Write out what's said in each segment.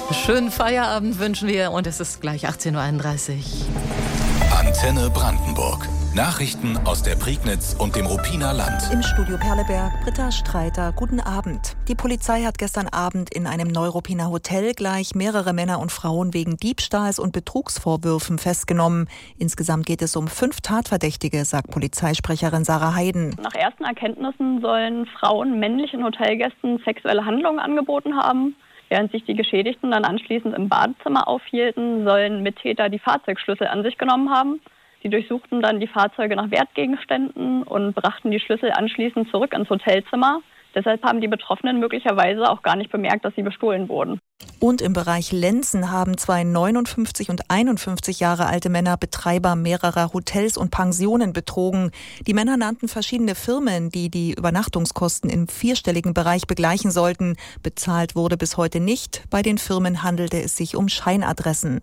Schönen Feierabend wünschen wir und es ist gleich 18.31 Uhr. Antenne Brandenburg. Nachrichten aus der Prignitz und dem Ruppiner Land. Im Studio Perleberg, Britta Streiter. Guten Abend. Die Polizei hat gestern Abend in einem Neuruppiner Hotel gleich mehrere Männer und Frauen wegen Diebstahls und Betrugsvorwürfen festgenommen. Insgesamt geht es um 5 Tatverdächtige, sagt Polizeisprecherin Sarah Heiden. Nach ersten Erkenntnissen sollen Frauen männlichen Hotelgästen sexuelle Handlungen angeboten haben. Während sich die Geschädigten dann anschließend im Badezimmer aufhielten, sollen Mittäter die Fahrzeugschlüssel an sich genommen haben. Sie durchsuchten dann die Fahrzeuge nach Wertgegenständen und brachten die Schlüssel anschließend zurück ins Hotelzimmer. Deshalb haben die Betroffenen möglicherweise auch gar nicht bemerkt, dass sie bestohlen wurden. Und im Bereich Lenzen haben 2 59 und 51 Jahre alte Männer Betreiber mehrerer Hotels und Pensionen betrogen. Die Männer nannten verschiedene Firmen, die die Übernachtungskosten im 4-stelligen Bereich begleichen sollten. Bezahlt wurde bis heute nicht. Bei den Firmen handelte es sich um Scheinadressen.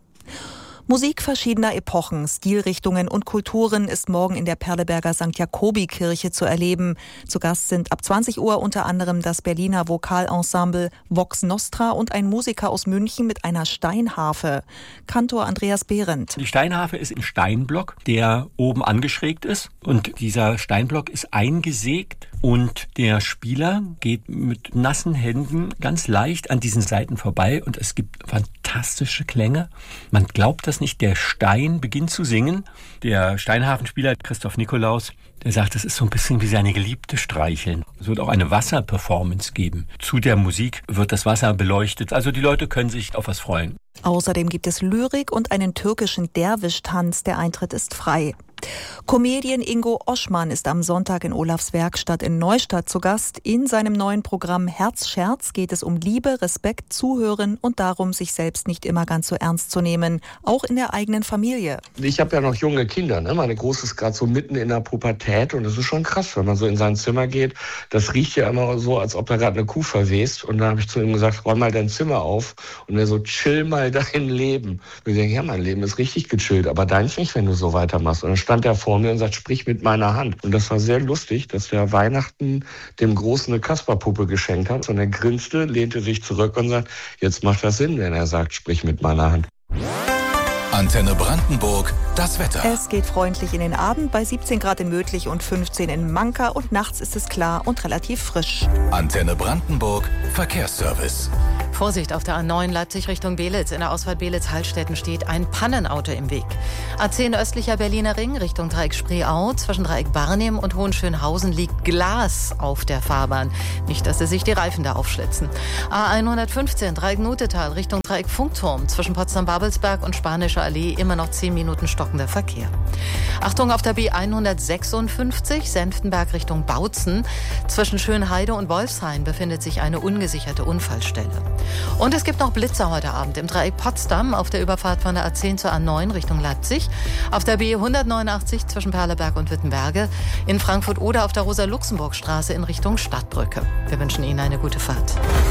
Musik verschiedener Epochen, Stilrichtungen und Kulturen ist morgen in der Perleberger St. Jakobi-Kirche zu erleben. Zu Gast sind ab 20 Uhr unter anderem das Berliner Vokalensemble Vox Nostra und ein Musiker aus München mit einer Steinharfe. Kantor Andreas Behrendt. Die Steinharfe ist ein Steinblock, der oben angeschrägt ist. Und dieser Steinblock ist eingesägt und der Spieler geht mit nassen Händen ganz leicht an diesen Saiten vorbei und es gibt fantastische Klänge. Man glaubt das nicht, der Stein beginnt zu singen. Der Steinharfenspieler Christoph Nikolaus, der sagt, es ist so ein bisschen wie seine Geliebte streicheln. Es wird auch eine Wasserperformance geben. Zu der Musik wird das Wasser beleuchtet, also die Leute können sich auf was freuen. Außerdem gibt es Lyrik und einen türkischen Derwisch-Tanz. Der Eintritt ist frei. Comedian Ingo Oschmann ist am Sonntag in Olafs Werkstatt in Neustadt zu Gast. In seinem neuen Programm Herzscherz geht es um Liebe, Respekt, Zuhören und darum, sich selbst nicht immer ganz so ernst zu nehmen, auch in der eigenen Familie. Ich habe ja noch junge Kinder, ne? Meine Große ist gerade so mitten in der Pubertät und es ist schon krass, wenn man so in sein Zimmer geht. Das riecht ja immer so, als ob da gerade eine Kuh verwest. Und dann habe ich zu ihm gesagt, räum mal dein Zimmer auf. Und er so, chill mal dein Leben. Und ich denke, ja, mein Leben ist richtig gechillt, aber deins nicht, wenn du so weitermachst. Und dann stand er vor mir und sagt, sprich mit meiner Hand. Und das war sehr lustig, dass der Weihnachten dem Großen eine Kasperpuppe geschenkt hat. Und er grinste, lehnte sich zurück und sagt, jetzt macht das Sinn, wenn er sagt, sprich mit meiner Hand. Antenne Brandenburg, das Wetter. Es geht freundlich in den Abend bei 17 Grad in Mödlich und 15 in Manka und nachts ist es klar und relativ frisch. Antenne Brandenburg, Verkehrsservice. Vorsicht auf der A9 Leipzig Richtung Belitz. In der Ausfahrt Belitz-Hallstätten steht ein Pannenauto im Weg. A10 östlicher Berliner Ring Richtung Dreieck Spreeau. Zwischen Dreieck Barnim und Hohenschönhausen liegt Glas auf der Fahrbahn. Nicht, dass sich die Reifen da aufschlitzen. A115 Dreieck Nutetal Richtung Dreieck Funkturm. Zwischen Potsdam-Babelsberg und Spanischer Allee immer noch 10 Minuten stockender Verkehr. Achtung auf der B156 Senftenberg Richtung Bautzen. Zwischen Schönheide und Wolfshain befindet sich eine ungesicherte Unfallstelle. Und es gibt noch Blitzer heute Abend im Dreieck Potsdam auf der Überfahrt von der A10 zur A9 Richtung Leipzig, auf der B189 zwischen Perleberg und Wittenberge, in Frankfurt oder auf der Rosa-Luxemburg-Straße in Richtung Stadtbrücke. Wir wünschen Ihnen eine gute Fahrt.